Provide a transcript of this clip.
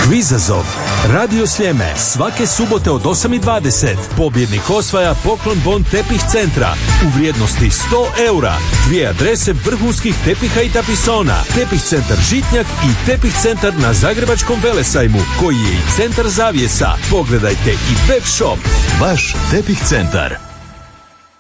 Kvizazov. Radio Sljeme. Svake subote od 8:20. Pobjednik osvaja poklon bon tepih centra u vrijednosti 100 eura. 2 adrese vrhunskih tepiha i tapisona. Tepih centar Žitnjak i tepih centar na Zagrebačkom Velesajmu, koji je i centar zavjesa. Pogledajte i web shop. Vaš tepih centar.